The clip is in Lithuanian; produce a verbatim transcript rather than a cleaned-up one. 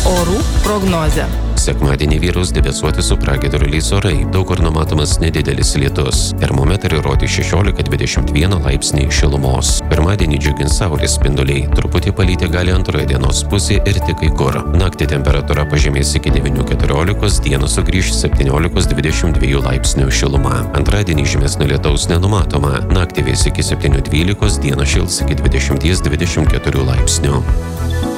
Orų prognozė. Sekmadienį vyraus debesuoti su pragiedruliais orai, daug kur numatomas nedidelis lietus. Termometrai rodė šešiolika dvidešimt vieną laipsnį šilumos. Pirmadienį džiugins saulės spinduliai, truputį palyti gali antroje dienos pusėje ir tik kai kur. Naktį temperatūra pažemės iki devynių keturiolikos, dieną sugrįš septyniolikos dvidešimt dviejų laipsnių šiluma. Antradienį žymesnio lietaus nenumatoma, naktį vės iki septynių dvylikos, dieną šils iki dvidešimties dvidešimt keturių laipsnių.